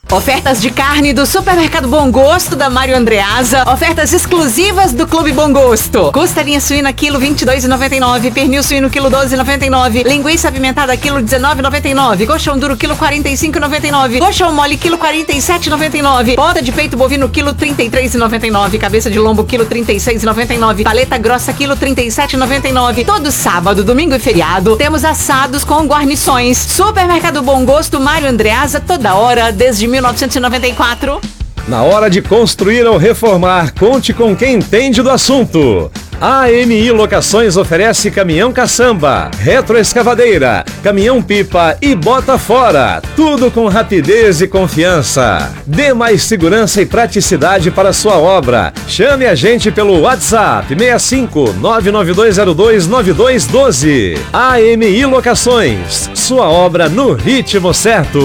Ofertas de carne do Supermercado Bom Gosto da Mário Andreasa. Ofertas exclusivas do Clube Bom Gosto. Costelinha suína quilo R$22,99. Pernil suíno quilo R$12,99. Linguiça apimentada quilo R$19,99. Coxão duro quilo R$45,99. Coxão mole quilo R$47,99. Ponta de peito bovino quilo R$33,99. Cabeça de lombo quilo R$36,99. Paleta grossa quilo R$37,99. Todo sábado, domingo e feriado temos assados com guarnições. Supermercado Bom Gosto Mário Andreasa, toda hora desde 1994. Na hora de construir ou reformar, conte com quem entende do assunto. A AMI Locações oferece caminhão caçamba, retroescavadeira, caminhão pipa e bota fora. Tudo com rapidez e confiança. Dê mais segurança e praticidade para sua obra. Chame a gente pelo WhatsApp 65 99202 9212. AMI Locações, sua obra no ritmo certo.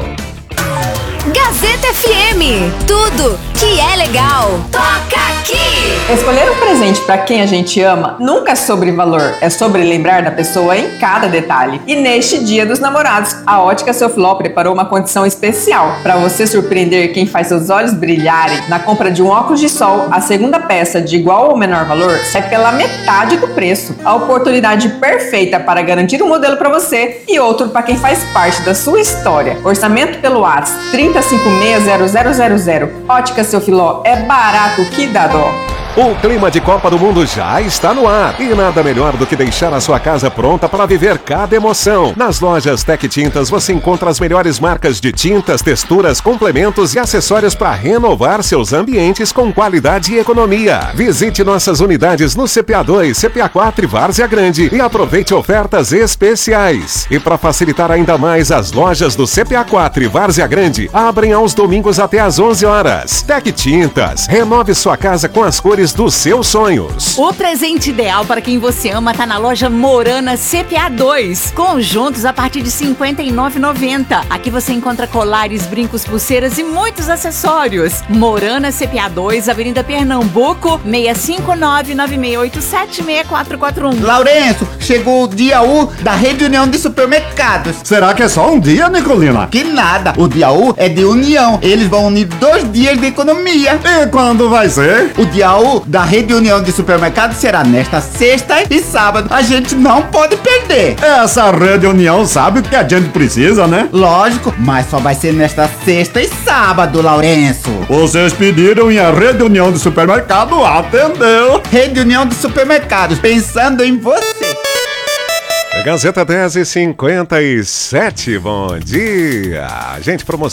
Gazeta FM, tudo que é legal, toca aqui! Escolher um presente para quem a gente ama nunca é sobre valor, é sobre lembrar da pessoa em cada detalhe. E neste Dia dos Namorados, a Ótica Seu Filó preparou uma condição especial para você surpreender quem faz seus olhos brilharem. Na compra de um óculos de sol, a segunda peça de igual ou menor valor sai pela metade do preço. A oportunidade perfeita para garantir um modelo para você e outro para quem faz parte da sua história. Orçamento pelo WhatsApp 30560000. Ótica Seu Filó, é barato que dá dó. O clima de Copa do Mundo já está no ar e nada melhor do que deixar a sua casa pronta para viver cada emoção. Nas lojas Tec Tintas você encontra as melhores marcas de tintas, texturas, complementos e acessórios para renovar seus ambientes com qualidade e economia. Visite nossas unidades no CPA2, CPA4 e Várzea Grande e aproveite ofertas especiais. E para facilitar ainda mais, as lojas do CPA4 e Várzea Grande abrem aos domingos até às 11 horas. Tec Tintas, renove sua casa com as cores dos seus sonhos. O presente ideal para quem você ama tá na loja Morana CPA2. Conjuntos a partir de R$ 59,90. Aqui você encontra colares, brincos, pulseiras e muitos acessórios. Morana CPA2, Avenida Pernambuco, 65996876441. Lourenço, chegou o dia U da Rede União de Supermercados. Será que é só um dia, Nicolina? Que nada, o dia U é de união. Eles vão unir 2 dias de economia. E quando vai ser? O dia U da Rede União de Supermercados será nesta sexta e sábado. A gente não pode perder. Essa Rede União sabe o que a gente precisa, né? Lógico, mas só vai ser nesta sexta e sábado, Lourenço. Vocês pediram e a Rede União de Supermercado atendeu. Rede União de Supermercados, pensando em você. Gazeta 10h57, bom dia. Gente, promoção